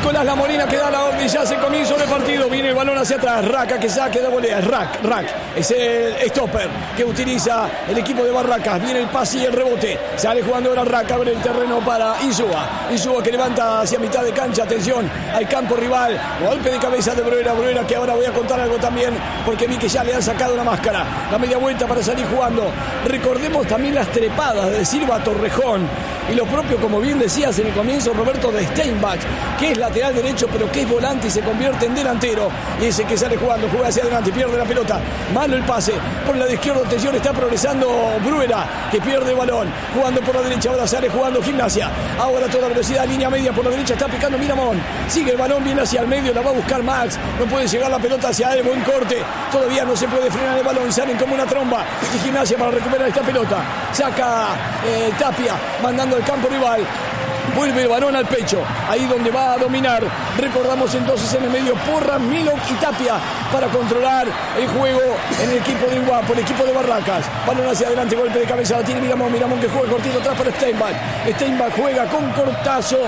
Nicolás La Molina que da la orden, ya hace comienzo de partido. Viene el balón hacia atrás. Raca que saque de volea. Rack. Es el stopper que utiliza el equipo de Barracas. Viene el pase y el rebote. Sale jugando ahora Rack. Abre el terreno para Insúa que levanta hacia mitad de cancha. Atención al campo rival. Golpe de cabeza de Bruera que ahora voy a contar algo también, porque vi que ya le han sacado la máscara. La media vuelta para salir jugando. Recordemos también las trepadas de Silva Torrejón. Y lo propio, como bien decías en el comienzo, Roberto, de Steinbach, que es lateral derecho, pero que es volante y se convierte en delantero. Y ese que sale jugando, juega hacia adelante, pierde la pelota. Malo el pase. Por el lado izquierdo, atención, está progresando Bruera, que pierde el balón. Jugando por la derecha, ahora sale jugando Gimnasia. Ahora toda velocidad, línea media por la derecha, está picando Miramón. Sigue el balón, viene hacia el medio, la va a buscar Max. No puede llegar la pelota hacia él, buen corte. Todavía no se puede frenar el balón, salen como una tromba. Y Gimnasia para recuperar esta pelota. Saca Tapia, mandando al campo rival. Vuelve el balón al pecho, ahí donde va a dominar. Recordamos entonces en el medio Porra, Milok y Tapia para controlar el juego en el equipo de Iguapo, el equipo de Barracas. Balón hacia adelante, golpe de cabeza, la tiene Miramón que juega cortito atrás para Steinbach juega con Cortazo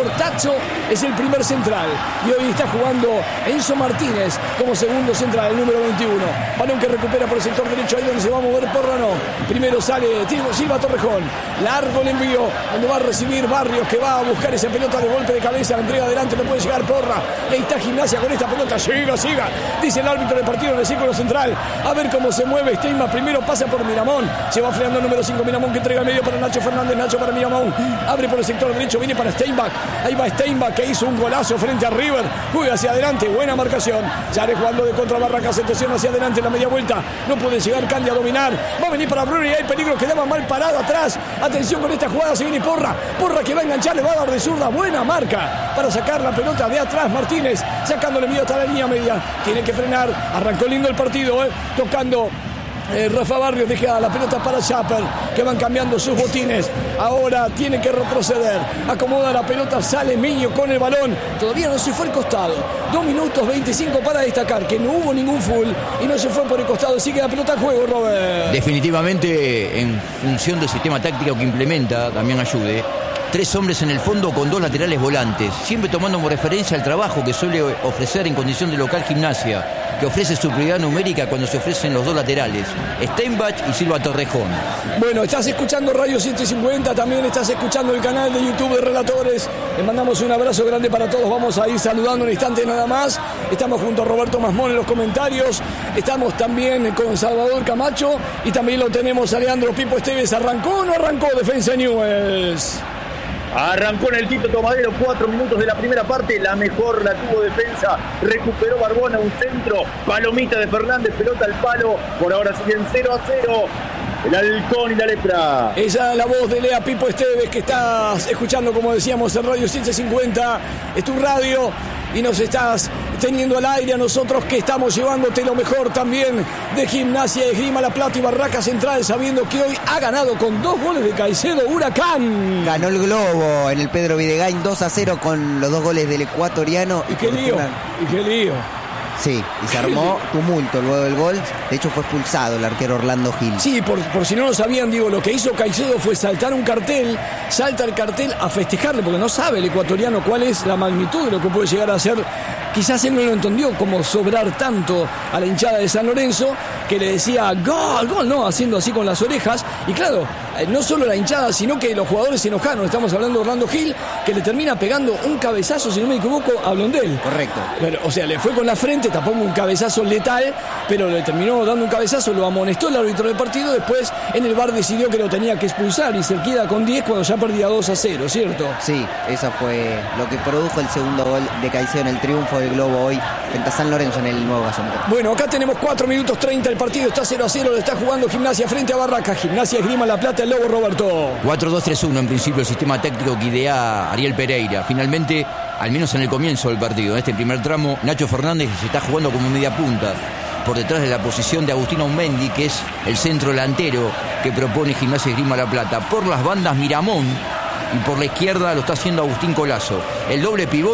es el primer central y hoy está jugando Enzo Martínez como segundo central, el número 21. Balón que recupera por el sector derecho, ahí donde se va a mover Porra, no. Primero sale Silva Torrejón, largo el envío, donde va a recibir Barrios, que va a buscar esa pelota de golpe de cabeza, la entrega adelante, no puede llegar Porra. Y ahí está Gimnasia con esta pelota, siga, dice el árbitro del partido en el círculo central. A ver cómo se mueve Steinbach, primero pasa por Miramón, se va frenando el número 5, Miramón que entrega el medio para Nacho Fernández, Nacho para Miramón, abre por el sector derecho, viene para Steinbach, ahí va Steinbach que hizo un golazo frente a River, juega hacia adelante, buena marcación, sale jugando de contra Barracas, atención hacia adelante, la media vuelta, no puede llegar Candia a dominar, va a venir para Bruno y hay peligro, quedaba mal parado atrás, atención con esta jugada, se viene Porra que va a enganchar, le va a dar de zurda, buena marca para sacar la pelota de atrás, Martínez sacándole miedo hasta la línea media, tiene que frenar, arrancó lindo el partido, tocando Rafa Barrios, deja la pelota para Schapper, que van cambiando sus botines, ahora tiene que retroceder, acomoda la pelota, sale Miño con el balón, todavía no se fue al costado, 2 minutos 25 para destacar que no hubo ningún full y no se fue por el costado, sigue la pelota al juego, Robert. Definitivamente, en función del sistema táctico que implementa, también ayude. 3 hombres en el fondo con 2 laterales volantes, siempre tomando como referencia el trabajo que suele ofrecer en condición de local Gimnasia, que ofrece superioridad numérica cuando se ofrecen los 2 laterales, Steinbach y Silva Torrejón. Bueno, estás escuchando Radio 150, también estás escuchando el canal de YouTube de Relatores. Les mandamos un abrazo grande para todos, vamos a ir saludando un instante nada más. Estamos junto a Roberto Masmón en los comentarios, estamos también con Salvador Camacho y también lo tenemos a Leandro Pipo Esteves. ¿Arrancó o no arrancó Defensa Newell's? Arrancó en el Tito Tomadero, 4 minutos de la primera parte, la mejor la tuvo Defensa, recuperó Barbona, un centro, palomita de Fernández, pelota al palo, por ahora siguen 0-0, el Halcón y la Lepra. Esa es la voz de Lea Pipo Esteves que estás escuchando, como decíamos, en Radio 150, es tu radio y nos estás teniendo al aire a nosotros que estamos llevándote lo mejor también de Gimnasia de Esgrima La Plata y Barracas Central, sabiendo que hoy ha ganado con 2 goles de Caicedo Huracán. Ganó el Globo en el Pedro Videgain 2-0 con los 2 goles del ecuatoriano. Y qué lío. Sí, y se armó tumulto luego del gol. De hecho fue expulsado el arquero Orlando Gil. Sí, por si no lo sabían, digo, lo que hizo Caicedo fue saltar un cartel, salta el cartel a festejarle, porque no sabe el ecuatoriano cuál es la magnitud de lo que puede llegar a ser. Quizás él no lo entendió, como sobrar tanto a la hinchada de San Lorenzo, que le decía gol, no, haciendo así con las orejas. Y claro, no solo la hinchada, sino que los jugadores se enojaron. Estamos hablando de Orlando Gil, que le termina pegando un cabezazo, si no me equivoco, a Blondel. Correcto. Pero, o sea, le fue con la frente, tampoco un cabezazo letal, pero le terminó dando un cabezazo, lo amonestó el árbitro del partido. Después en el VAR decidió que lo tenía que expulsar y se queda con 10 cuando ya perdía 2-0, ¿cierto? Sí, eso fue lo que produjo el segundo gol de Caicedo en el triunfo del Globo hoy frente a San Lorenzo en el nuevo gasometro. Bueno, acá tenemos 4 minutos 30, el partido está 0-0, lo está jugando Gimnasia frente a Barracas. Gimnasia Esgrima La Plata, el Lobo, Roberto. 4-2-3-1 en principio el sistema táctico que idea Ariel Pereira. Finalmente, al menos en el comienzo del partido, en este primer tramo, Nacho Fernández se está jugando como media punta, por detrás de la posición de Agustín Aumendi, que es el centro delantero que propone Gimnasia Esgrima La Plata. Por las bandas Miramón y por la izquierda lo está haciendo Agustín Colazo. El doble pivot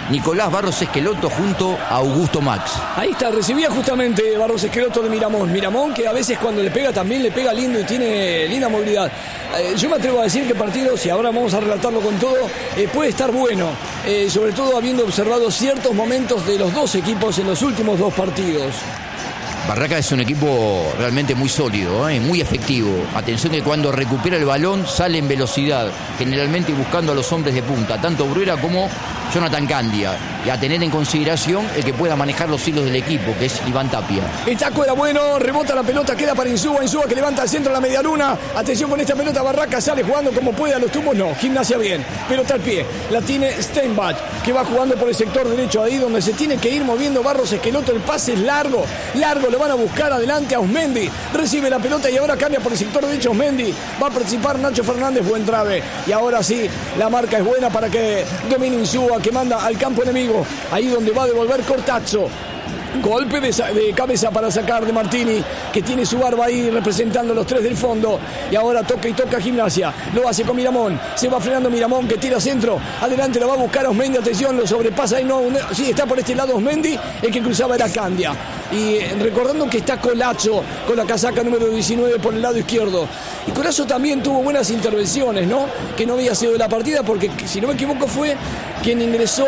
Nicolás Barros Esqueloto junto a Augusto Max. Ahí está, recibía justamente Barros Esqueloto de Miramón. Miramón que a veces cuando le pega también le pega lindo y tiene linda movilidad. Yo me atrevo a decir que el partido, si ahora vamos a relatarlo con todo, puede estar bueno. Sobre todo habiendo observado ciertos momentos de los dos equipos en los últimos dos partidos. Barracas es un equipo realmente muy sólido, muy efectivo. Atención que cuando recupera el balón sale en velocidad, generalmente buscando a los hombres de punta, tanto Bruera como Jonathan Candia. Y a tener en consideración el que pueda manejar los hilos del equipo, que es Iván Tapia. El taco era bueno, rebota la pelota, queda para Insúa que levanta al centro de la medialuna. Atención con esta pelota, Barracas sale jugando como puede a los tumbos, no, Gimnasia bien, pelota al pie. La tiene Steinbach, que va jugando por el sector derecho, ahí donde se tiene que ir moviendo Barros Esqueloto. El pase es largo, lo van a buscar adelante a Osmendi. Recibe la pelota y ahora cambia por el sector derecho Osmendi. Va a participar Nacho Fernández, buen trabe. Y ahora sí, la marca es buena para que domine Insúa, que manda al campo enemigo. Ahí donde va a devolver Cortazzo. Golpe de cabeza para sacar de Martini, que tiene su barba ahí representando los tres del fondo. Y ahora toca y toca Gimnasia. Lo hace con Miramón. Se va frenando Miramón, que tira centro. Adelante lo va a buscar Osmendi. Atención, lo sobrepasa. Sí, está por este lado Osmendi. El que cruzaba era Candia. Y recordando que está Colazo con la casaca número 19 por el lado izquierdo. Y Colazo también tuvo buenas intervenciones, ¿no? Que no había sido de la partida, porque si no me equivoco fue quien ingresó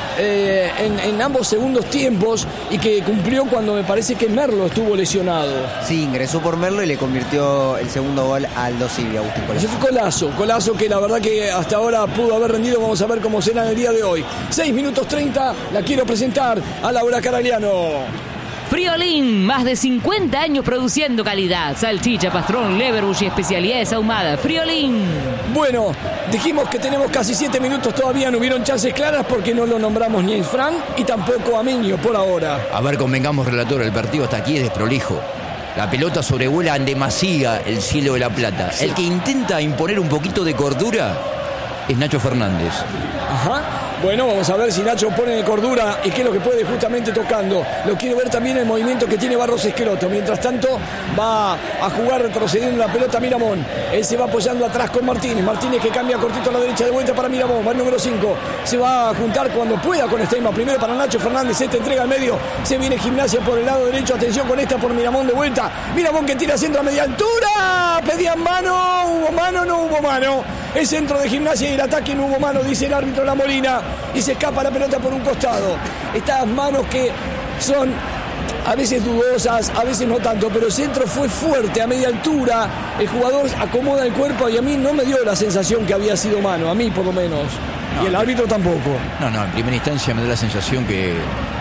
en ambos segundos tiempos y que cumplió cuando me parece que Merlo estuvo lesionado. Sí, ingresó por Merlo y le convirtió el segundo gol a Aldo Civi, Agustín Colazo. Ese fue Colazo que la verdad que hasta ahora pudo haber rendido. Vamos a ver cómo será en el día de hoy. 6 minutos 30, la quiero presentar a Laura Caragliano. Friolín, más de 50 años produciendo calidad. Salchicha, pastrón, leverbush y especialidades ahumadas. Friolín. Bueno, dijimos que tenemos casi 7 minutos todavía. No hubieron chances claras porque no lo nombramos ni a Fran y tampoco a Miño por ahora. A ver, convengamos, relator, el partido hasta aquí es desprolijo. La pelota sobrevuela en demasía el cielo de La Plata. Sí. El que intenta imponer un poquito de cordura es Nacho Fernández. Ajá. Bueno, vamos a ver si Nacho pone de cordura y qué es lo que puede justamente tocando. Lo quiero ver también el movimiento que tiene Barros Esqueloto. Mientras tanto, va a jugar retrocediendo la pelota Miramón. Él se va apoyando atrás con Martínez. Martínez que cambia cortito a la derecha de vuelta para Miramón. Va el número 5. Se va a juntar cuando pueda con Steinbach. Primero para Nacho Fernández. Este entrega al medio. Se viene Gimnasia por el lado derecho. Atención con esta por Miramón de vuelta. Miramón que tira centro a media altura. Pedían mano. Hubo mano, no hubo mano. El centro de Gimnasia y el ataque no hubo mano, dice el árbitro La Molina. Y se escapa la pelota por un costado. Estas manos que son a veces dudosas, a veces no tanto, pero el centro fue fuerte a media altura. El jugador acomoda el cuerpo y a mí no me dio la sensación que había sido mano, a mí por lo menos. No, y el árbitro tampoco. No, en primera instancia me da la sensación que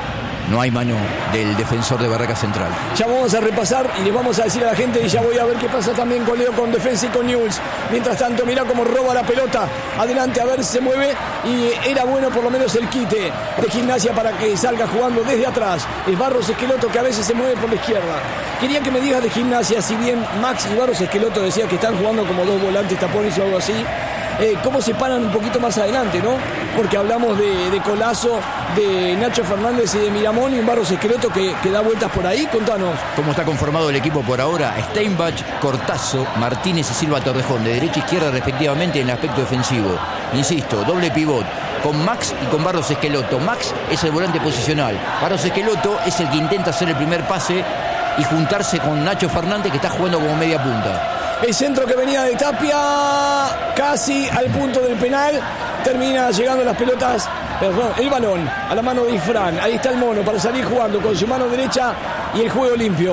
no hay mano del defensor de Barracas Central. Ya vamos a repasar y le vamos a decir a la gente y ya voy a ver qué pasa también con Leo, con Defensa y con Newell's. Mientras tanto, mirá cómo roba la pelota. Adelante, a ver si se mueve. Y era bueno por lo menos el quite de Gimnasia para que salga jugando desde atrás. Es Barros Esqueloto que a veces se mueve por la izquierda. Quería que me digas de Gimnasia, si bien Max y Barros Esqueloto decía que están jugando como dos volantes tapones o algo así. Cómo se paran un poquito más adelante, ¿no? Porque hablamos de Colazo, de Nacho Fernández y de Miramón y un Barros Esqueloto que da vueltas por ahí. Contanos. ¿Cómo está conformado el equipo por ahora? Steinbach, Cortazzo, Martínez y Silva Torrejón, de derecha e izquierda respectivamente en el aspecto defensivo. Insisto, doble pivot, con Max y con Barros Esqueloto. Max es el volante posicional. Barros Esqueloto es el que intenta hacer el primer pase y juntarse con Nacho Fernández, que está jugando como media punta. El centro que venía de Tapia, casi al punto del penal, termina llegando las pelotas, el balón a la mano de Ifrán. Ahí está el mono para salir jugando con su mano derecha y el juego limpio.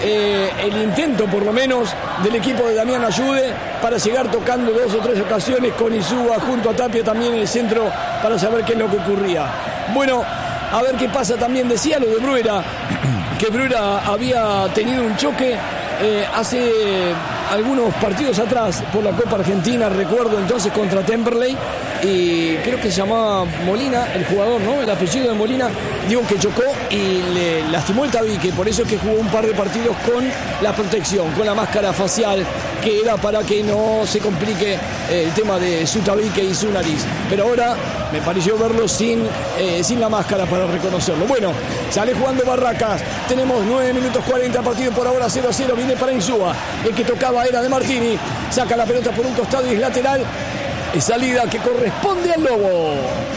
El intento por lo menos del equipo de Damián Ayude para llegar tocando 2 o 3 ocasiones con Insúa junto a Tapia también en el centro para saber qué es lo que ocurría. Bueno, a ver qué pasa también. Decía lo de Bruera, que Bruera había tenido un choque hace algunos partidos atrás por la Copa Argentina, recuerdo entonces contra Temperley, y creo que se llamaba Molina, el jugador, ¿no? El apellido de Molina, digo que chocó y le lastimó el tabique, por eso es que jugó un par de partidos con la protección, con la máscara facial, que era para que no se complique el tema de su tabique y su nariz. Pero ahora me pareció verlo sin la máscara para reconocerlo. Bueno, sale jugando Barracas, tenemos 9 minutos 40, partido por ahora 0-0, viene para Insúa, el que tocaba era de Martini, saca la pelota por un costado y es lateral, es salida que corresponde al Lobo.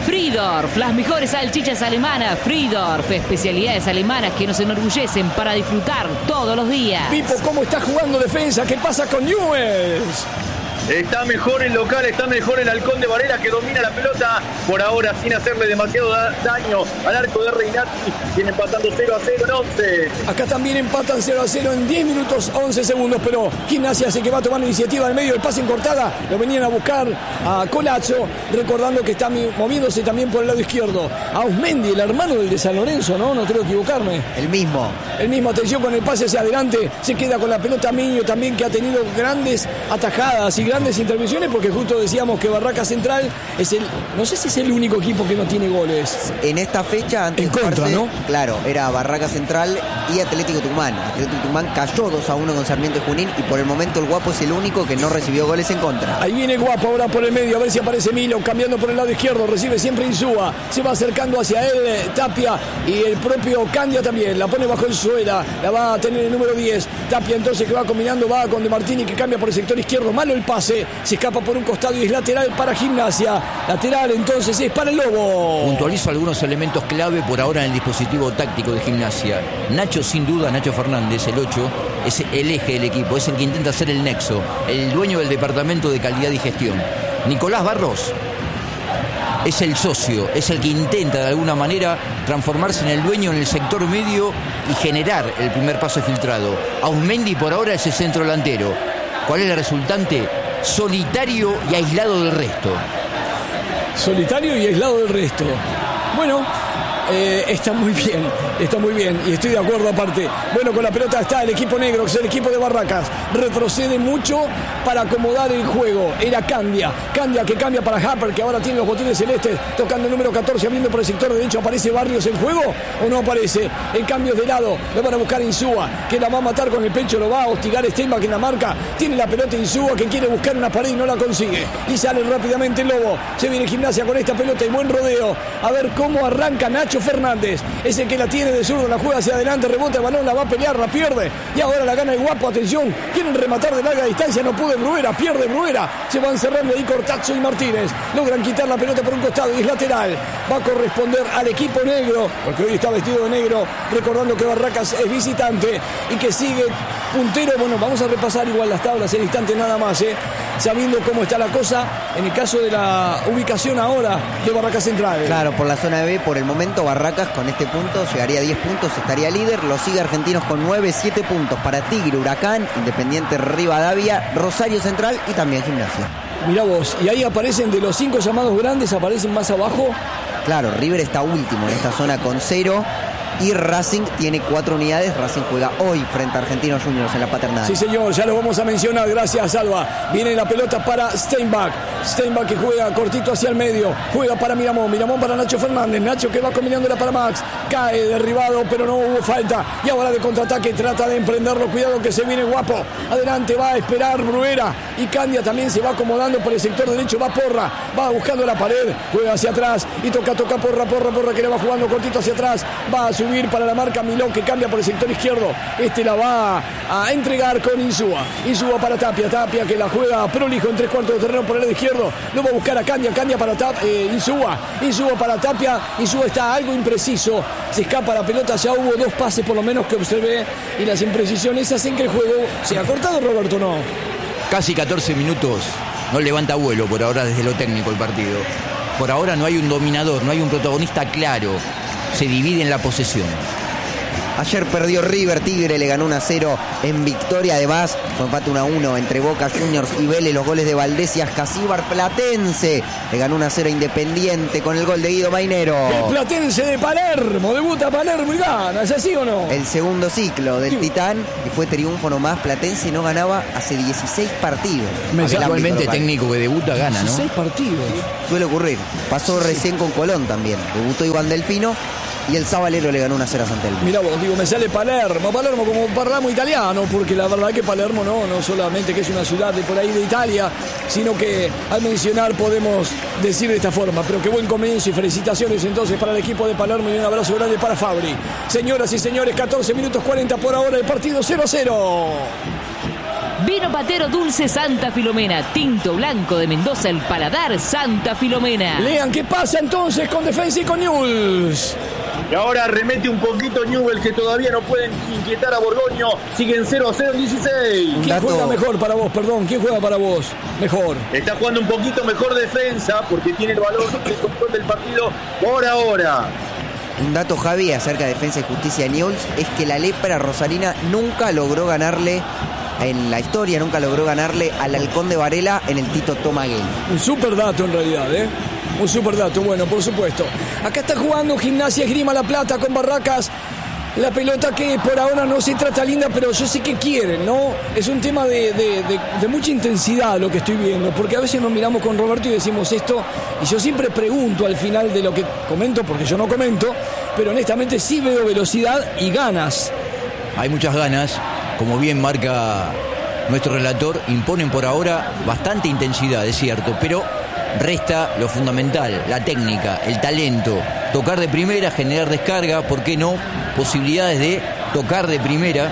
Friedorf, las mejores salchichas alemanas. Friedorf, especialidades alemanas que nos enorgullecen para disfrutar todos los días. Pipo, ¿cómo está jugando defensa? ¿Qué pasa con Newell's? Está mejor el local, está mejor el Halcón de Varela, que domina la pelota por ahora sin hacerle demasiado daño al arco de Reinati. Viene empatando 0-0 en 11. Acá también empatan 0-0 en 10 minutos 11 segundos, pero Gimnasia hace que va a tomar la iniciativa en medio del pase en cortada. Lo venían a buscar a Colazzo, recordando que está moviéndose también por el lado izquierdo. Ausmendi, el hermano del de San Lorenzo, ¿no? No creo equivocarme. El mismo, atención con el pase hacia adelante. Se queda con la pelota Miño también, que ha tenido grandes atajadas y grandes intervenciones, porque justo decíamos que Barracas Central es no sé si es el único equipo que no tiene goles. En esta fecha, antes en contra, de ¿no? Claro, era Barracas Central y Atlético Tucumán. Atlético Tucumán cayó 2-1 con Sarmiento de Junín y por el momento el Guapo es el único que no recibió goles en contra. Ahí viene Guapo ahora por el medio, a ver si aparece Milo, cambiando por el lado izquierdo, recibe siempre Insúa, se va acercando hacia él Tapia y el propio Candia también, la pone bajo el suela, la va a tener el número 10, Tapia entonces que va combinando, va con De Martini que cambia por el sector izquierdo, malo el pase, se escapa por un costado y es lateral para Gimnasia, lateral entonces es para el Lobo. Puntualizo algunos elementos clave por ahora en el dispositivo táctico de Gimnasia. Nacho, sin duda, Nacho Fernández, el 8, es el eje del equipo, es el que intenta hacer el nexo, el dueño del departamento de calidad y gestión. Nicolás Barros es el socio, es el que intenta de alguna manera transformarse en el dueño en el sector medio y generar el primer pase filtrado. Ausmendi por ahora es el centro delantero. ¿Cuál es la resultante? Solitario y aislado del resto. Solitario y aislado del resto. Bueno, está muy bien y estoy de acuerdo aparte. Bueno, con la pelota está el equipo negro, que es el equipo de Barracas, retrocede mucho para acomodar el juego. Era Candia que cambia para Harper, que ahora tiene los botines celestes, tocando el número 14, abriendo por el sector derecho. ¿Aparece Barrios en juego o no aparece? El cambio es de lado, lo van a buscar Insúa, que la va a matar con el pecho, lo va a hostigar Steinbach en la marca, tiene la pelota Insúa, que quiere buscar una pared y no la consigue, y sale rápidamente el Lobo. Se viene Gimnasia con esta pelota y buen rodeo, a ver cómo arranca Nacho Fernández, es el que la tiene de zurdo, la juega hacia adelante, rebota el balón, la va a pelear, la pierde y ahora la gana el Guapo. Atención, quieren rematar de larga distancia, no puede Bruera, pierde Bruera, se van cerrando ahí Cortazzo y Martínez, logran quitar la pelota por un costado y es lateral, va a corresponder al equipo negro, porque hoy está vestido de negro, recordando que Barracas es visitante y que sigue puntero. Bueno, vamos a repasar igual las tablas en instantes nada más, sabiendo cómo está la cosa en el caso de la ubicación ahora de Barracas Central. Claro, por la zona B, por el momento Barracas con este punto llegaría a 10 puntos, estaría líder, lo sigue Argentinos con 9, 7 puntos para Tigre, Huracán, Independiente Rivadavia, Rosario Central y también Gimnasia. Mirá vos, y ahí aparecen de los 5 llamados grandes, aparecen más abajo. Claro, River está último en esta zona con 0. Y Racing tiene 4 unidades. Racing juega hoy frente a Argentinos Juniors en la Paternal. Sí, señor, ya lo vamos a mencionar. Gracias, Alba. Viene la pelota para Steinbach. Steinbach que juega cortito hacia el medio. Juega para Miramón. Miramón para Nacho Fernández. Nacho que va combinándola para Max. Cae derribado, pero no hubo falta. Y ahora de contraataque trata de emprenderlo. Cuidado que se viene Guapo. Adelante va a esperar Bruera. Y Candia también se va acomodando por el sector derecho. Va Porra. Va buscando la pared. Juega hacia atrás. Y toca Porra que le va jugando cortito hacia atrás. Va a subir para la marca Milón, que cambia por el sector izquierdo. La va a entregar con Insúa. Insúa para Tapia. Tapia que la juega prolijo en 3/4 de terreno por el lado izquierdo. Lo va a buscar a Candia. Candia para Insúa. Insúa para Tapia. Insúa está algo impreciso. Se escapa la pelota. Ya hubo 2 pases por lo menos que observé. Y las imprecisiones hacen que el juego sea cortado, Roberto, ¿no? Casi 14 minutos. No levanta vuelo por ahora desde lo técnico el partido. Por ahora no hay un dominador, no hay un protagonista claro. Se divide en la posesión. Ayer perdió River, Tigre le ganó 1-0 en victoria. Además, fue empate 1-1 entre Boca Juniors y Vélez. Los goles de Valdés y Ascasíbar. Platense le ganó 1-0 a Independiente con el gol de Guido Mainero. El Platense de Palermo, debuta Palermo y gana, ¿es así o no? El segundo ciclo del Titán y fue triunfo nomás. Platense no ganaba hace 16 partidos. Actualmente técnico que debuta gana, ¿no? 16 partidos. Suele ocurrir. Pasó recién con Colón también. Debutó Iván Delfino. Y el Sabalero le ganó 1-0 a San Telmo. Mirá vos, digo, me sale Palermo como parlamo italiano, porque la verdad que Palermo no solamente que es una ciudad de por ahí de Italia, sino que al mencionar podemos decir de esta forma. Pero qué buen comienzo y felicitaciones entonces para el equipo de Palermo y un abrazo grande para Fabri. Señoras y señores, 14 minutos 40 por ahora, el partido 0-0. Vino patero dulce Santa Filomena. Tinto blanco de Mendoza, el paladar Santa Filomena. Lean, ¿qué pasa entonces con Defensa y con Newell's? Y ahora remete un poquito Newell's, que todavía no pueden inquietar a Borgoño. Siguen 0-0 en 16. ¿Quién juega mejor para vos? Perdón, ¿quién juega para vos mejor? Está jugando un poquito mejor defensa porque tiene el balón, el control del partido por ahora. Un dato, Javi, acerca de Defensa y Justicia de Newell's es que la lepra rosarina nunca logró ganarle, en la historia, nunca logró ganarle al Halcón de Varela en el Tito Tomaguel. Un super dato en realidad, ¿eh? Un super dato, bueno, por supuesto. Acá está jugando Gimnasia Esgrima La Plata con Barracas. La pelota que por ahora no se trata linda, pero yo sé que quieren, ¿no? Es un tema de mucha intensidad lo que estoy viendo, porque a veces nos miramos con Roberto y decimos esto, y yo siempre pregunto al final de lo que comento, porque yo no comento, pero honestamente sí veo velocidad y ganas. Hay muchas ganas, como bien marca nuestro relator, imponen por ahora bastante intensidad, es cierto, pero resta lo fundamental, la técnica, el talento, tocar de primera, generar descarga, ¿por qué no? Posibilidades de tocar de primera,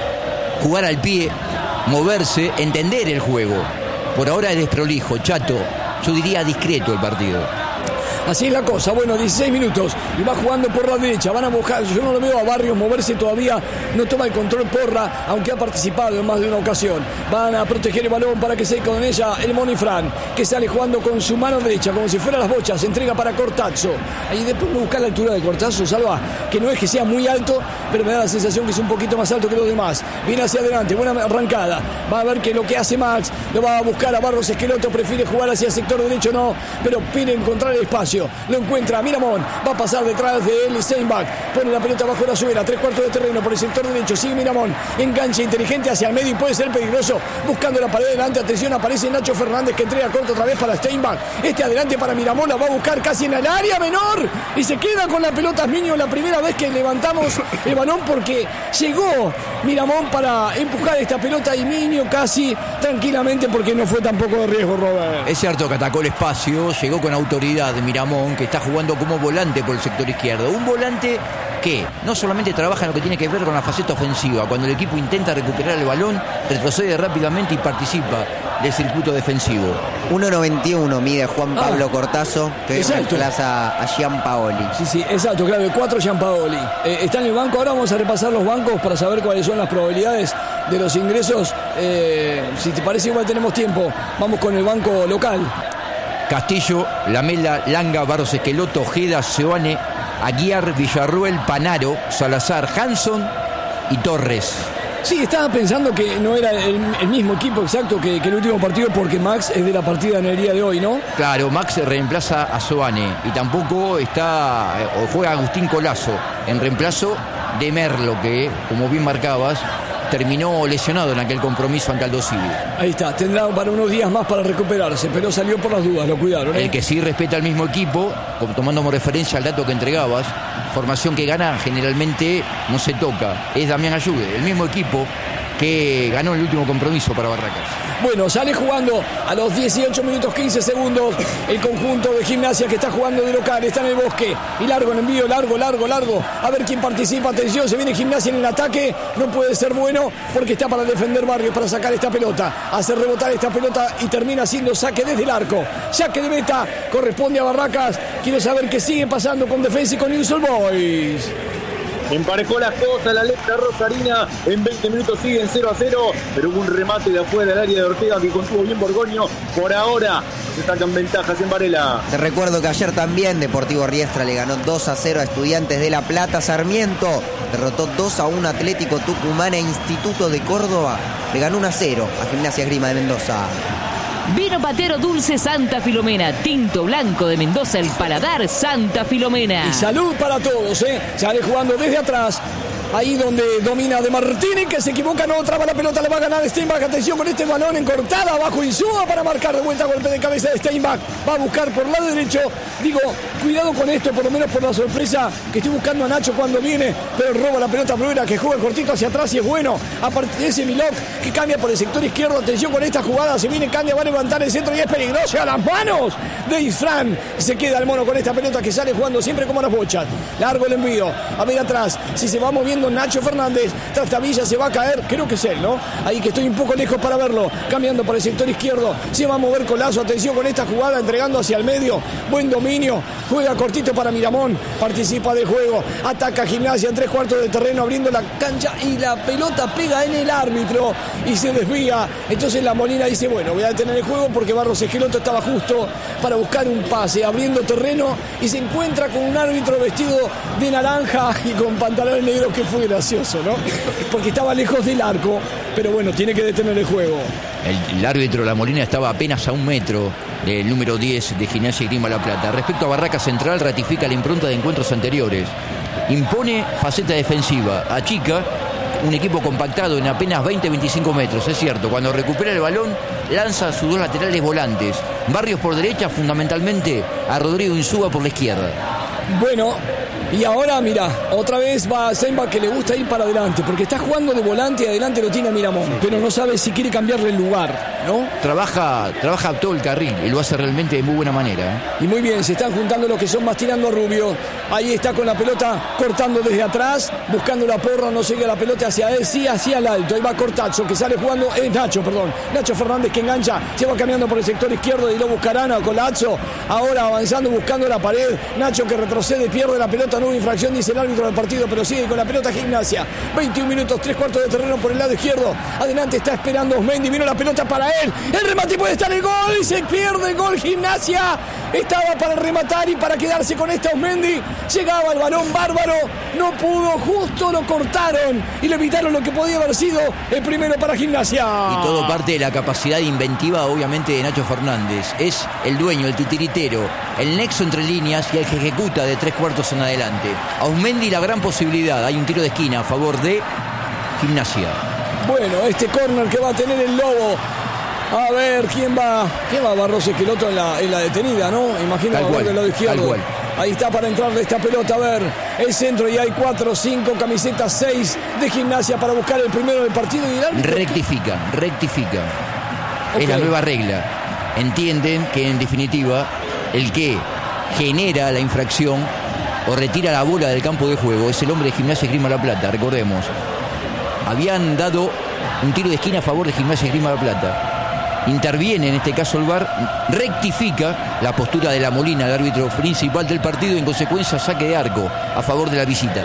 jugar al pie, moverse, entender el juego. Por ahora es desprolijo, chato, yo diría discreto el partido. Así es la cosa, bueno, 16 minutos y va jugando por la derecha, van a buscar, yo no lo veo a Barrios moverse todavía, no toma el control Porra, aunque ha participado en más de una ocasión. Van a proteger el balón para que se con ella el Monifran, que sale jugando con su mano derecha, como si fuera las bochas, se entrega para Cortazzo. Ahí después me busca la altura de Cortazzo, Salva, que no es que sea muy alto, pero me da la sensación que es un poquito más alto que los demás. Viene hacia adelante, buena arrancada, va a ver que lo que hace Max, lo va a buscar a Barros Esqueloto, prefiere jugar hacia el sector derecho, no, pero pide encontrar el espacio. Lo encuentra Miramón, va a pasar detrás de él Steinbach, pone la pelota bajo la suela, 3/4 de terreno por el sector derecho, sigue Miramón, engancha inteligente hacia el medio y puede ser peligroso, buscando la pared delante, atención, aparece Nacho Fernández que entrega corto otra vez para Steinbach, adelante para Miramón, la va a buscar casi en el área menor y se queda con la pelota Miño, la primera vez que levantamos el balón porque llegó Miramón para empujar esta pelota y Miño casi tranquilamente porque no fue tampoco de riesgo, Robert. Es cierto que atacó el espacio, llegó con autoridad de Miramón, que está jugando como volante por el sector izquierdo. Un volante que no solamente trabaja en lo que tiene que ver con la faceta ofensiva, cuando el equipo intenta recuperar el balón, retrocede rápidamente y participa del circuito defensivo. 1.91 mide Juan Pablo Cortazzo, que reemplaza a Gianpaoli. Sí, exacto, claro, el 4 Gianpaoli. Está en el banco, ahora vamos a repasar los bancos para saber cuáles son las probabilidades de los ingresos. Si te parece, igual tenemos tiempo. Vamos con el banco local. Castillo, Lamela, Langa, Barros Esqueloto, Ojeda, Seoane, Aguiar, Villarruel, Panaro, Salazar, Hanson y Torres. Sí, estaba pensando que no era el mismo equipo exacto que el último partido porque Max es de la partida en el día de hoy, ¿no? Claro, Max reemplaza a Seoane y tampoco está, o juega Agustín Colazo en reemplazo de Merlo, que, como bien marcabas, terminó lesionado en aquel compromiso ante Aldo Civi. Ahí está, tendrá para unos días más para recuperarse, pero salió por las dudas, lo cuidaron. El que sí respeta al mismo equipo, tomando como referencia al dato que entregabas, formación que gana generalmente no se toca, es Damián Ayude, el mismo equipo que ganó el último compromiso para Barracas. Bueno, sale jugando a los 18 minutos 15 segundos el conjunto de Gimnasia que está jugando de local, está en el Bosque y largo el envío, largo, a ver quién participa, atención, se viene Gimnasia en el ataque, no puede ser bueno porque está para defender Barrios, para sacar esta pelota, hace rebotar esta pelota y termina siendo saque desde el arco, saque de meta, corresponde a Barracas. Quiero saber qué sigue pasando con Defensa y con Newell's Old Boys. Emparejó las cosas la letra rosarina, en 20 minutos siguen 0-0, pero hubo un remate de afuera del área de Ortega que contuvo bien Borgoño. Por ahora se sacan ventajas en Varela. Te recuerdo que ayer también Deportivo Riestra le ganó 2-0 a Estudiantes de La Plata. Sarmiento derrotó 2-1 Atlético Tucumán e Instituto de Córdoba le ganó 1-0 a Gimnasia Esgrima de Mendoza. Vino patero dulce Santa Filomena, tinto blanco de Mendoza, el paladar Santa Filomena. Y salud para todos, sale jugando desde atrás. Ahí donde domina De Martini, que se equivoca, no traba la pelota, le va a ganar Steinbach. Atención con este balón en cortada, abajo Insúa para marcar de vuelta, golpe de cabeza de Steinbach. Va a buscar por lado derecho. Digo, cuidado con esto, por lo menos por la sorpresa que estoy buscando a Nacho cuando viene, pero roba la pelota Bruera, que juega cortito hacia atrás y es bueno. Aparece Milok, que cambia por el sector izquierdo. Atención con esta jugada, se viene Candia, va a levantar el centro y es peligroso. A las manos de Isfran. Se queda el mono con esta pelota que sale jugando siempre como las bochas. Largo el envío, a ver atrás, si se va moviendo haciendo Nacho Fernández. Trastabilla se va a caer, creo que es él, ¿no? Ahí que estoy un poco lejos para verlo. Cambiando para el sector izquierdo. Se va a mover Colazo. Atención con esta jugada, entregando hacia el medio. Buen dominio. Juega cortito para Miramón. Participa del juego. Ataca Gimnasia en 3/4 de terreno, abriendo la cancha y la pelota pega en el árbitro y se desvía. Entonces la Molina dice, bueno, voy a detener el juego porque Barros Esqueloto estaba justo para buscar un pase, abriendo terreno, y se encuentra con un árbitro vestido de naranja y con pantalones negros, que fue gracioso, ¿no? Porque estaba lejos del arco, pero bueno, tiene que detener el juego. El árbitro La Molina estaba apenas a 1 metro del número 10 de Gimnasia y Grima La Plata. Respecto a Barraca Central, ratifica la impronta de encuentros anteriores. Impone faceta defensiva, achica un equipo compactado en apenas 20-25 metros, es cierto. Cuando recupera el balón, lanza a sus 2 laterales volantes. Barrios por derecha, fundamentalmente a Rodrigo Insúa por la izquierda. Bueno, y ahora, mira, otra vez va a Seimbach, que le gusta ir para adelante, porque está jugando de volante y adelante lo tiene a Miramón, pero no sabe si quiere cambiarle el lugar, ¿no? Trabaja todo el carril y lo hace realmente de muy buena manera. Y muy bien, se están juntando los que son más tirando a Rubio. Ahí está con la pelota, cortando desde atrás, buscando la porra, no sigue la pelota hacia él, sí hacia el alto. Ahí va Cortacho, que sale jugando, Nacho Fernández, que engancha, se va cambiando por el sector izquierdo y lo buscarán a Colazzo. Ahora avanzando, buscando la pared. Nacho, que retrocede, pierde la pelota, no hubo infracción, dice el árbitro del partido, pero sigue con la pelota Gimnasia. 21 minutos, 3/4 de terreno por el lado izquierdo. Adelante está esperando Osmendi, vino la pelota para él. El remate, puede estar el gol, y se pierde el gol Gimnasia. Estaba para rematar y para quedarse con esta Osmendi. Llegaba el balón bárbaro, no pudo, justo lo cortaron y le evitaron lo que podía haber sido el primero para Gimnasia. Y todo parte de la capacidad inventiva, obviamente, de Nacho Fernández. Es el dueño, el titiritero, el nexo entre líneas y el que ejecuta de 3/4 en adelante. A Osmendi la gran posibilidad. Hay un tiro de esquina a favor de Gimnasia. Bueno, este córner que va a tener el Lobo. A ver, ¿quién va? Barros Esqueloto en la detenida, ¿no? Imagino Tal cual, del lado izquierdo. tal cual. Ahí está para entrarle esta pelota, a ver, el centro, y hay 4, 5, camisetas 6 de Gimnasia para buscar el primero del partido. Y el árbitro Rectifica. Okay. Es la nueva regla. Entienden que, en definitiva, el que genera la infracción o retira la bola del campo de juego es el hombre de Gimnasia y Grima La Plata. Recordemos, habían dado un tiro de esquina a favor de Gimnasia y Grima La Plata. Interviene en este caso el VAR, rectifica la postura de La Molina, el árbitro principal del partido, y en consecuencia saque de arco a favor de la visita.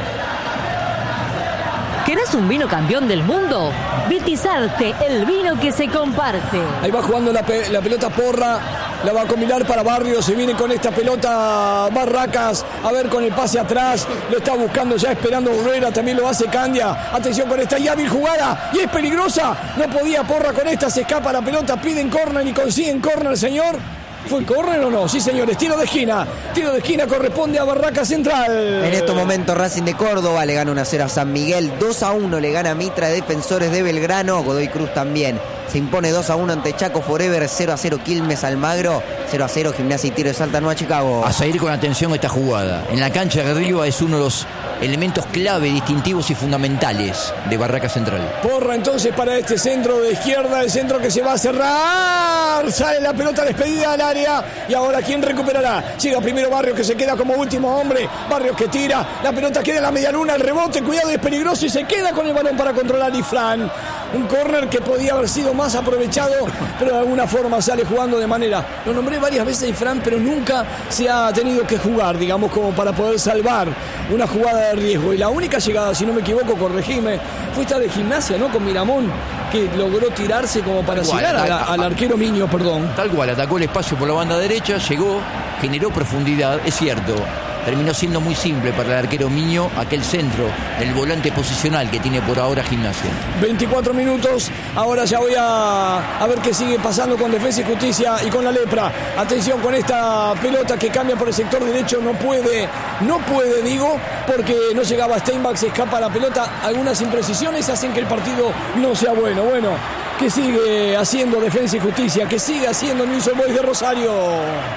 ¿Querés un vino campeón del mundo? Vitizarte, el vino que se comparte. Ahí va jugando la pelota Porra, la va a combinar para Barrios, se viene con esta pelota Barracas, a ver, con el pase atrás, lo está buscando ya, esperando Burrera, también lo hace Candia. Atención con esta y hábil jugada, y es peligrosa, no podía Porra con esta, se escapa la pelota, piden córner y consiguen córner, señor. ¿Fue córner o no? Sí, señores, tiro de esquina corresponde a Barracas Central. En estos momentos Racing de Córdoba le gana 1-0 a San Miguel, 2-1 le gana Mitra, Defensores de Belgrano, Godoy Cruz también. Se impone 2-1 ante Chaco Forever, 0-0 Quilmes Almagro, 0-0 Gimnasia y Tiro de Salta Nueva Chicago. A seguir con atención esta jugada. En la cancha de arriba es uno de los elementos clave, distintivos y fundamentales de Barracas Central. Porra entonces para este centro de izquierda, el centro que se va a cerrar. Sale la pelota despedida al área. Y ahora, ¿quién recuperará? Llega primero Barrios, que se queda como último hombre. Barrios que tira, la pelota queda en la media luna, el rebote, cuidado, es peligroso, y se queda con el balón para controlar Ifrán. Un córner que podía haber sido más aprovechado, pero de alguna forma sale jugando de manera. Lo nombré varias veces Ifrán, pero nunca se ha tenido que jugar, digamos, como para poder salvar una jugada de riesgo. Y la única llegada, si no me equivoco, corregime, fue esta de Gimnasia, ¿no? Con Miramón, que logró tirarse como para llegar al arquero Miño, perdón. Tal cual, atacó el espacio por la banda derecha, llegó, generó profundidad, es cierto. Terminó siendo muy simple para el arquero Miño aquel centro, el volante posicional que tiene por ahora Gimnasia. 24 minutos, ahora ya voy a ver qué sigue pasando con Defensa y Justicia y con la Lepra. Atención con esta pelota que cambia por el sector derecho, no puede, digo, porque no llegaba Steinbach, se escapa la pelota. Algunas imprecisiones hacen que el partido no sea bueno. Bueno, ¿qué sigue haciendo Defensa y Justicia? ¿Qué sigue haciendo Newell's Old Boys de Rosario?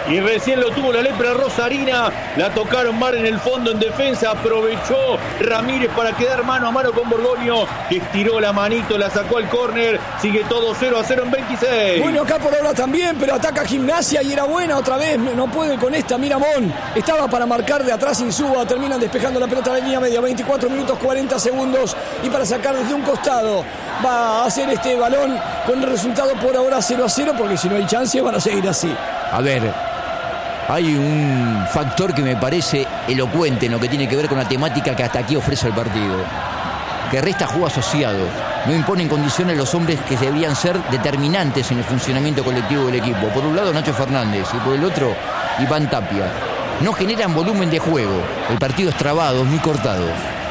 y recién lo tuvo la lepra rosarina. La tocaron mal en el fondo en defensa. Aprovechó Ramírez para quedar mano a mano con Borgoño, que estiró la manito, la sacó al córner. Sigue todo 0-0 en 26. Bueno, acá por ahora también, pero ataca Gimnasia y era buena otra vez. No puede con esta Miramón. Estaba para marcar de atrás Insúa. Terminan despejando la pelota a la línea media. 24 minutos 40 segundos. Y para sacar desde un costado va a hacer este balón con el resultado por ahora 0-0, porque si no hay chance van a seguir así. A ver, hay un factor que me parece elocuente en lo que tiene que ver con la temática que hasta aquí ofrece el partido. Que resta juego asociado. No impone en condiciones los hombres que deberían ser determinantes en el funcionamiento colectivo del equipo. Por un lado Nacho Fernández y por el otro Iván Tapia. No generan volumen de juego. El partido es trabado, es muy cortado.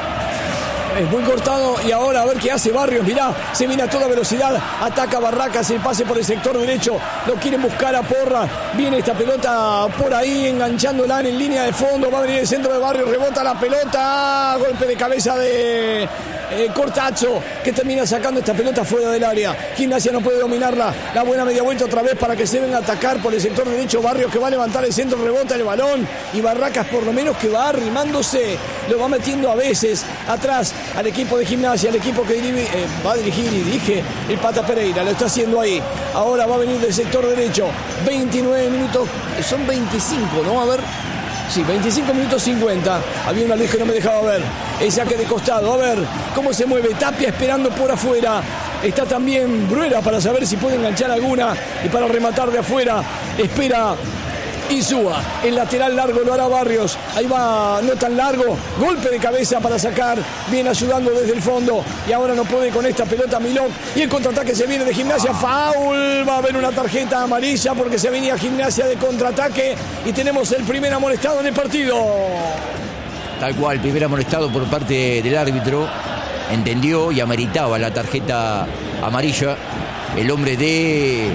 Es muy cortado y ahora a ver qué hace Barrios. Mirá, se viene a toda velocidad, ataca Barracas, el pase por el sector derecho, lo quieren buscar a Porra. Viene esta pelota por ahí enganchándola en línea de fondo, va a venir el centro de Barrios, rebota la pelota, golpe de cabeza de Cortacho, que termina sacando esta pelota fuera del área. Gimnasia no puede dominarla, la buena media vuelta otra vez para que se venga a atacar por el sector derecho. Barrios, que va a levantar el centro, rebota el balón y Barracas por lo menos que va arrimándose, lo va metiendo a veces atrás al equipo de Gimnasia, al equipo que va a dirigir y dirige el Pata Pereira, lo está haciendo ahí. Ahora va a venir del sector derecho, 29 minutos, son 25, ¿no? A ver, sí, 25 minutos 50, había una luz que no me dejaba ver, el saque de costado, a ver cómo se mueve Tapia esperando por afuera, está también Bruera para saber si puede enganchar alguna y para rematar de afuera, espera Insúa, el lateral largo lo hará Barrios, ahí va, no tan largo, golpe de cabeza para sacar, viene ayudando desde el fondo y ahora no puede con esta pelota Milok y el contraataque se viene de Gimnasia, foul, va a haber una tarjeta amarilla porque se venía Gimnasia de contraataque y tenemos el primer amonestado en el partido. Tal cual, primer amonestado por parte del árbitro, entendió y ameritaba la tarjeta amarilla el hombre de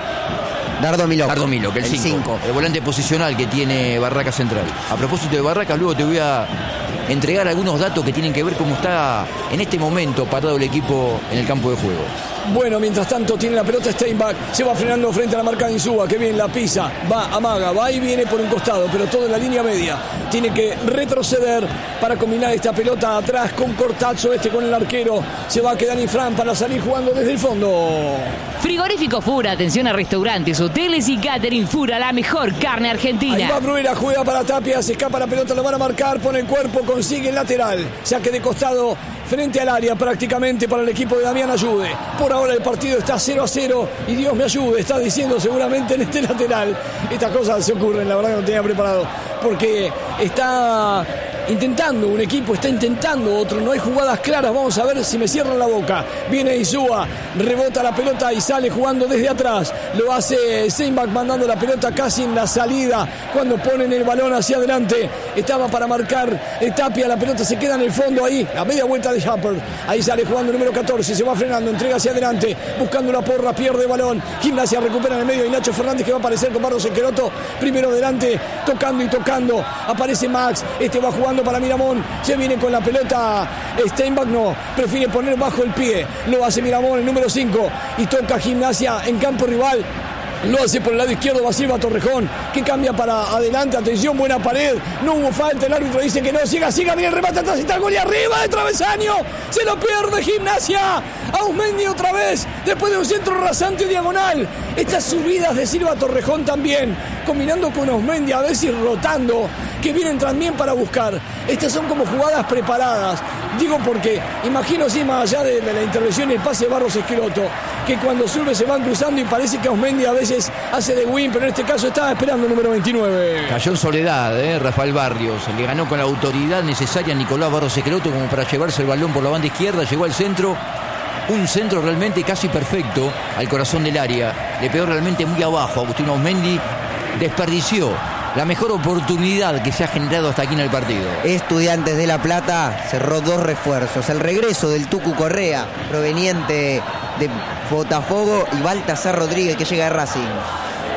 Dardo Milok, el 5, el volante posicional que tiene Barracas Central. A propósito de Barracas, luego te voy a entregar algunos datos que tienen que ver cómo está en este momento parado el equipo en el campo de juego. Bueno, mientras tanto tiene la pelota Steinbach, se va frenando frente a la marca de Insúa, que bien la pisa, va, amaga, va y viene por un costado, pero todo en la línea media. Tiene que retroceder para combinar esta pelota atrás con Cortazo, con el arquero. Se va a quedar Infran para salir jugando desde el fondo. Frigorífico Fura, atención a restaurantes, hoteles y catering. Fura, la mejor carne argentina. Ahí va Bruera, juega para Tapia, se escapa la pelota, lo van a marcar, pone el cuerpo, consigue el lateral. Saque de costado frente al área prácticamente para el equipo de Damián Ayude. Por ahora el partido está 0-0 y Dios me ayude, está diciendo seguramente en este lateral. Estas cosas se ocurren, la verdad que no tenía preparado, porque está intentando un equipo, está intentando otro, no hay jugadas claras, vamos a ver si me cierran la boca. Viene Insúa, rebota la pelota y sale jugando desde atrás, lo hace Steinbach mandando la pelota casi en la salida, cuando ponen el balón hacia adelante, estaba para marcar Tapia, la pelota se queda en el fondo ahí, a media vuelta de Shepard, ahí sale jugando el número 14, se va frenando, entrega hacia adelante, buscando la porra, pierde balón, Gimnasia recupera en el medio y Nacho Fernández que va a aparecer con Barros Esqueloto, primero delante, tocando y tocando, aparece Max, va jugando para Miramón, se viene con la pelota Steinbach, no, prefiere poner bajo el pie, lo hace Miramón, el número 5, y toca Gimnasia en campo rival. Lo hace por el lado izquierdo, va Silva Torrejón, que cambia para adelante, atención, buena pared, no hubo falta, el árbitro dice que no, siga, viene el remate atrás, está el gol y arriba de travesaño, se lo pierde Gimnasia, Ausmendi otra vez, después de un centro rasante diagonal, estas subidas de Silva Torrejón también, combinando con Ausmendi, a veces rotando, que vienen también para buscar, estas son como jugadas preparadas, digo porque, imagino así más allá de la intervención y el pase de Barros Esqueloto, que cuando sube se van cruzando y parece que Ausmendi a veces hace de win, pero en este caso estaba esperando el número 29. Cayó en soledad, Rafael Barrios. Le ganó con la autoridad necesaria a Nicolás Barros Esqueloto como para llevarse el balón por la banda izquierda. Llegó al centro. Un centro realmente casi perfecto al corazón del área. Le pegó realmente muy abajo. Agustín Ausmendi desperdició la mejor oportunidad que se ha generado hasta aquí en el partido. Estudiantes de La Plata cerró 2 refuerzos. El regreso del Tucu Correa, proveniente de Botafogo, y Baltasar Rodríguez, que llega de Racing.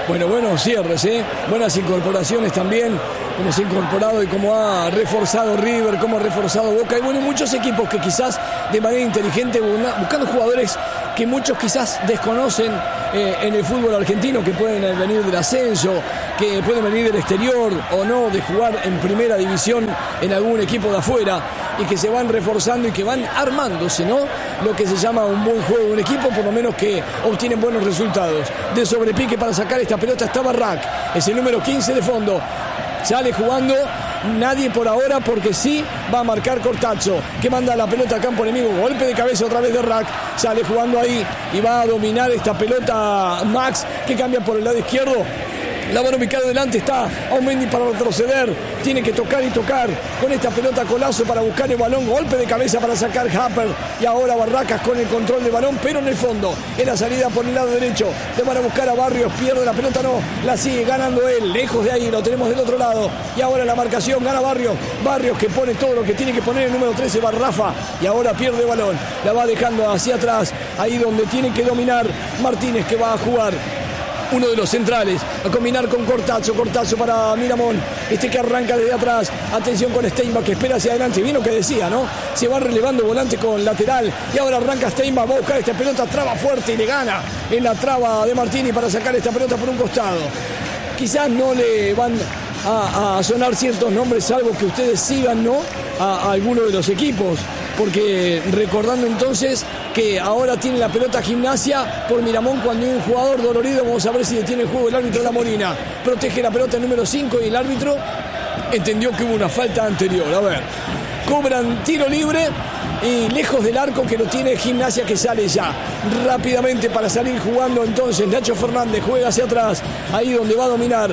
Bueno, buenos cierres, buenas incorporaciones también, como se ha incorporado y como ha reforzado River, como ha reforzado Boca. Y bueno, muchos equipos que quizás de manera inteligente, buscando jugadores que muchos quizás desconocen en el fútbol argentino, que pueden venir del ascenso, que pueden venir del exterior o no, de jugar en primera división en algún equipo de afuera, y que se van reforzando y que van armándose, ¿no? Lo que se llama un buen juego, un equipo por lo menos que obtienen buenos resultados. De sobrepique para sacar esta pelota está Barrac, es el número 15 de fondo. Sale jugando, nadie por ahora, porque sí va a marcar Cortazzo, que manda la pelota a campo enemigo. Golpe de cabeza otra vez de Rack. Sale jugando ahí y va a dominar esta pelota Max, que cambia por el lado izquierdo. La van a ubicar adelante, está Aumendi para retroceder. Tiene que tocar y tocar con esta pelota Colazo para buscar el balón. Golpe de cabeza para sacar Happer. Y ahora Barracas con el control del balón, pero en el fondo, en la salida por el lado derecho. Le van a buscar a Barrios, pierde la pelota, no. La sigue ganando él, lejos de ahí, lo tenemos del otro lado. Y ahora la marcación, gana Barrios. Barrios que pone todo lo que tiene que poner, el número 13, Barrafa. Y ahora pierde el balón. La va dejando hacia atrás, ahí donde tiene que dominar Martínez, que va a jugar. Uno de los centrales, a combinar con Cortazzo para Miramón, que arranca desde atrás. Atención con Steinbach, que espera hacia adelante. Bien lo que decía, ¿no? Se va relevando volante con lateral, y ahora arranca Steinbach, va a buscar esta pelota, traba fuerte y le gana en la traba de Martini para sacar esta pelota por un costado. Quizás no le van a sonar ciertos nombres, salvo que ustedes sigan, ¿no?, a alguno de los equipos, porque recordando entonces que ahora tiene la pelota Gimnasia por Miramón, cuando hay un jugador dolorido. Vamos a ver si detiene el juego el árbitro de La Molina. Protege la pelota el número 5 y el árbitro entendió que hubo una falta anterior. A ver, cobran tiro libre y lejos del arco, que lo tiene Gimnasia, que sale ya rápidamente para salir jugando. Entonces Nacho Fernández juega hacia atrás, ahí donde va a dominar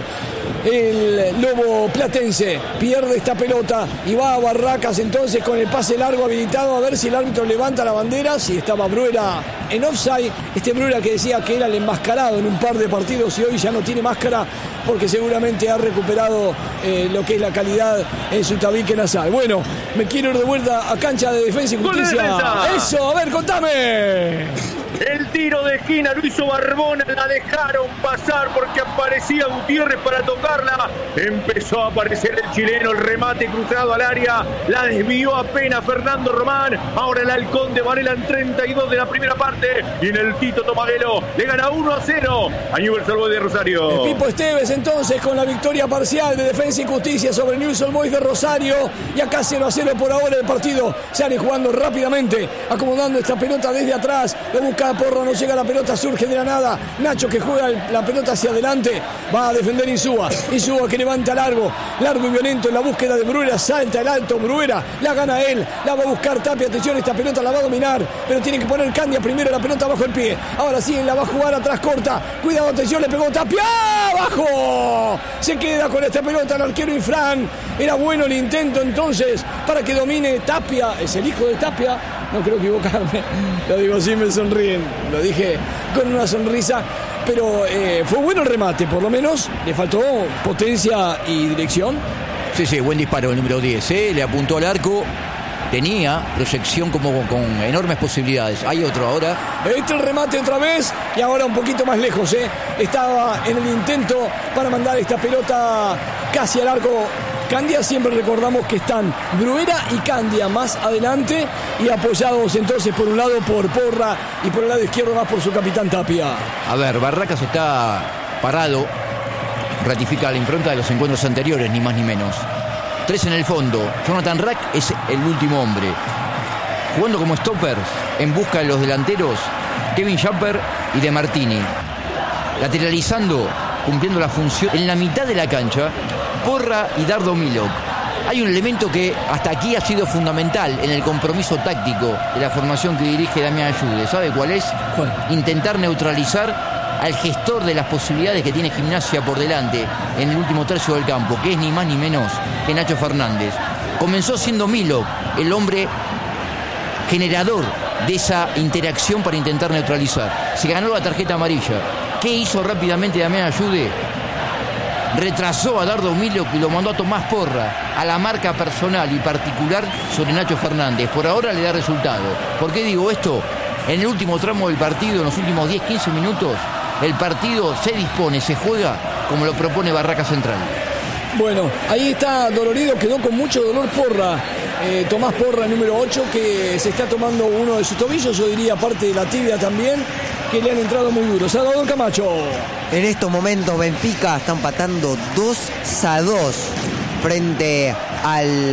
el Lobo Platense. Pierde esta pelota y va a Barracas entonces con el pase largo habilitado, a ver si el árbitro levanta la bandera, si estaba Bruera en offside. Bruera que decía que era el enmascarado en un par de partidos y hoy ya no tiene máscara, porque seguramente ha recuperado lo que es la calidad en su tabique nasal. Bueno, me quiero ir de vuelta a cancha de Defensa y Justicia. Eso, a ver, contame. El tiro de esquina lo hizo Barbona, la dejaron pasar porque aparecía Gutiérrez para tocarla. Empezó a aparecer el chileno, el remate cruzado al área, la desvió apenas Fernando Román. Ahora el Halcón de Varela en 32 de la primera parte, y en el Tito Tomaguelo le gana 1-0 a Newell's Old Boys de Rosario. El Pipo Esteves entonces con la victoria parcial de Defensa y Justicia sobre Newell's Old Boys de Rosario, y acá 0-0 por ahora el partido. Sale jugando rápidamente, acomodando esta pelota desde atrás, lo busca Porro, no llega la pelota, surge de la nada. Nacho, que juega la pelota hacia adelante, va a defender Insúa que levanta largo y violento en la búsqueda de Bruera. Salta el alto Bruera, la gana él, la va a buscar Tapia. Atención, esta pelota la va a dominar, pero tiene que poner Candia primero la pelota bajo el pie. Ahora sí, la va a jugar atrás corta, cuidado, atención, le pegó Tapia, abajo. Se queda con esta pelota el arquero Infran. Era bueno el intento entonces para que domine Tapia, es el hijo de Tapia, no creo equivocarme, lo digo así, me sonríen, lo dije con una sonrisa, pero fue bueno el remate, por lo menos le faltó potencia y dirección. Sí, buen disparo el número 10, le apuntó al arco, tenía proyección como con enormes posibilidades. Hay otro ahora. El remate otra vez y ahora un poquito más lejos, estaba en el intento para mandar esta pelota casi al arco. Candia, siempre recordamos que están Bruera y Candia más adelante y apoyados entonces por un lado por Porra y por el lado izquierdo más por su capitán Tapia. A ver, Barracas está parado, ratifica la impronta de los encuentros anteriores, ni más ni menos. 3 en el fondo, Jonathan Rack es el último hombre. Jugando como stoppers en busca de los delanteros, Kevin Schapper y De Martini. Lateralizando, cumpliendo la función en la mitad de la cancha, Porra y Dardo Milok. Hay un elemento que hasta aquí ha sido fundamental en el compromiso táctico de la formación que dirige Damián Ayude. ¿Sabe cuál es? ¿Cuál? Intentar neutralizar al gestor de las posibilidades que tiene Gimnasia por delante en el último tercio del campo, que es ni más ni menos que Nacho Fernández. Comenzó siendo Milok el hombre generador de esa interacción para intentar neutralizar. Se ganó la tarjeta amarilla. ¿Qué hizo rápidamente Damián Ayude? Retrasó a Dardo Milok y lo mandó a Tomás Porra a la marca personal y particular sobre Nacho Fernández. Por ahora le da resultado. ¿Por qué digo esto? En el último tramo del partido, en los últimos 10-15 minutos, el partido se dispone, se juega como lo propone Barraca Central. Bueno, ahí está dolorido, quedó con mucho dolor Porra. Tomás Porra, número 8, que se está tomando uno de sus tobillos, yo diría parte de la tibia también, que le han entrado muy duro. Salvador Camacho. En estos momentos Benfica está empatando 2-2 frente al